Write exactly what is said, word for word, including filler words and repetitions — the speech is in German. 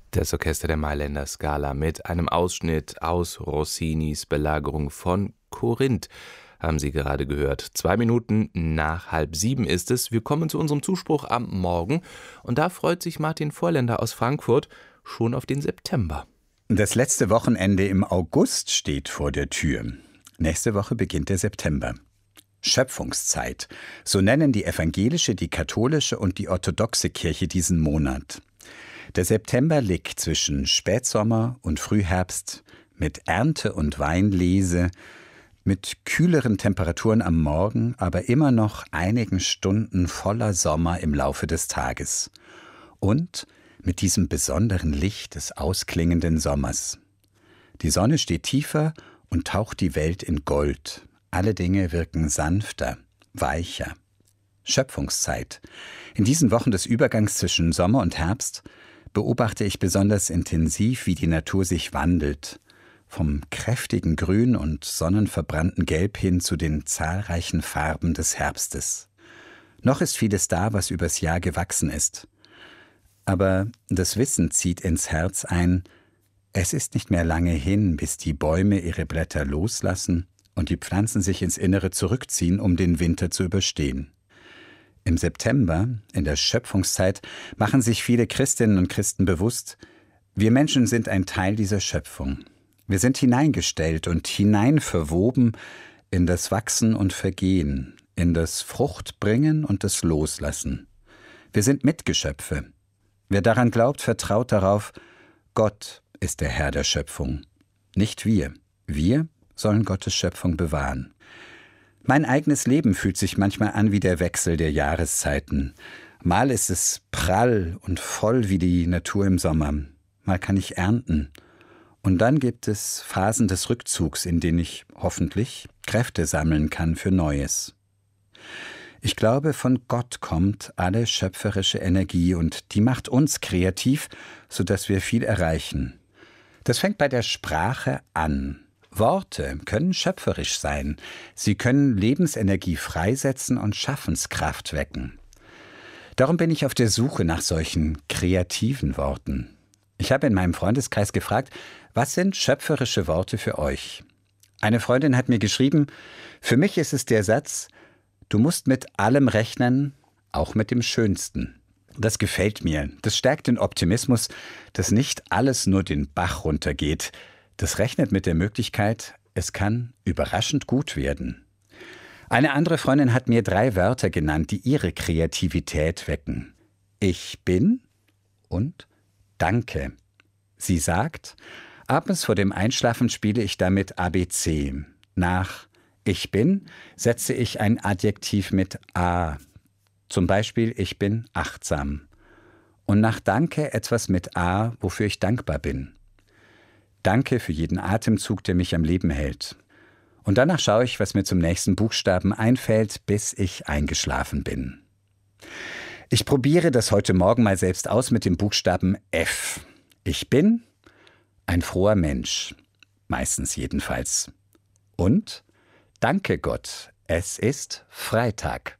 Das Orchester der Mailänder Scala mit einem Ausschnitt aus Rossinis Belagerung von Korinth haben Sie gerade gehört. Zwei Minuten nach halb sieben ist es. Wir kommen zu unserem Zuspruch am Morgen und da freut sich Martin Vorländer aus Frankfurt schon auf den September. Das letzte Wochenende im August steht vor der Tür. Nächste Woche beginnt der September. Schöpfungszeit, so nennen die evangelische, die katholische und die orthodoxe Kirche diesen Monat. Der September liegt zwischen Spätsommer und Frühherbst, mit Ernte und Weinlese, mit kühleren Temperaturen am Morgen, aber immer noch einigen Stunden voller Sommer im Laufe des Tages. Und mit diesem besonderen Licht des ausklingenden Sommers. Die Sonne steht tiefer und taucht die Welt in Gold. Alle Dinge wirken sanfter, weicher. Schöpfungszeit. In diesen Wochen des Übergangs zwischen Sommer und Herbst beobachte ich besonders intensiv, wie die Natur sich wandelt, vom kräftigen Grün und sonnenverbrannten Gelb hin zu den zahlreichen Farben des Herbstes. Noch ist vieles da, was übers Jahr gewachsen ist. Aber das Wissen zieht ins Herz ein, es ist nicht mehr lange hin, bis die Bäume ihre Blätter loslassen und die Pflanzen sich ins Innere zurückziehen, um den Winter zu überstehen. Im September, in der Schöpfungszeit, machen sich viele Christinnen und Christen bewusst, wir Menschen sind ein Teil dieser Schöpfung. Wir sind hineingestellt und hineinverwoben in das Wachsen und Vergehen, in das Fruchtbringen und das Loslassen. Wir sind Mitgeschöpfe. Wer daran glaubt, vertraut darauf, Gott ist der Herr der Schöpfung, nicht wir. Wir sollen Gottes Schöpfung bewahren. Mein eigenes Leben fühlt sich manchmal an wie der Wechsel der Jahreszeiten. Mal ist es prall und voll wie die Natur im Sommer. Mal kann ich ernten. Und dann gibt es Phasen des Rückzugs, in denen ich hoffentlich Kräfte sammeln kann für Neues. Ich glaube, von Gott kommt alle schöpferische Energie und die macht uns kreativ, sodass wir viel erreichen. Das fängt bei der Sprache an. Worte können schöpferisch sein. Sie können Lebensenergie freisetzen und Schaffenskraft wecken. Darum bin ich auf der Suche nach solchen kreativen Worten. Ich habe in meinem Freundeskreis gefragt, was sind schöpferische Worte für euch? Eine Freundin hat mir geschrieben, für mich ist es der Satz, du musst mit allem rechnen, auch mit dem Schönsten. Das gefällt mir. Das stärkt den Optimismus, dass nicht alles nur den Bach runtergeht. Das rechnet mit der Möglichkeit, es kann überraschend gut werden. Eine andere Freundin hat mir drei Wörter genannt, die ihre Kreativität wecken. Ich bin und Danke. Sie sagt, abends vor dem Einschlafen spiele ich damit A B C. Nach Ich bin setze ich ein Adjektiv mit A. Zum Beispiel, ich bin achtsam. Und nach Danke etwas mit A, wofür ich dankbar bin. Danke für jeden Atemzug, der mich am Leben hält. Und danach schaue ich, was mir zum nächsten Buchstaben einfällt, bis ich eingeschlafen bin. Ich probiere das heute Morgen mal selbst aus mit dem Buchstaben F. Ich bin ein froher Mensch. Meistens jedenfalls. Und danke Gott, es ist Freitag.